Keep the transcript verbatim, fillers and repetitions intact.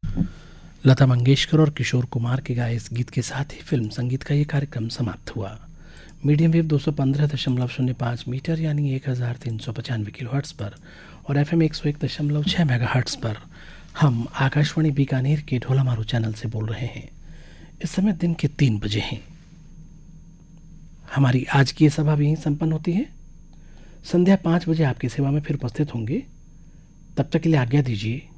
लता मंगेशकर और किशोर कुमार के गाए इस गीत के साथ ही फिल्म संगीत का ये कार्यक्रम समाप्त हुआ। मीडियम वेव दो सौ पंद्रह दशमलव शून्य पाँच मीटर यानी एक हज़ार तीन सौ पचानवे किलो हर्ट्स पर और एफ एम एक सौ एक दशमलव छः मेगा हर्ट्स पर हम आकाशवाणी बीकानेर के ढोलामारू चैनल से बोल रहे हैं। इस समय दिन के तीन बजे हैं। हमारी आज की ये सभा भी यहीं संपन्न होती है। संध्या पाँच बजे आपकी सेवा में फिर उपस्थित होंगे। तब तक के लिए आज्ञा दीजिए।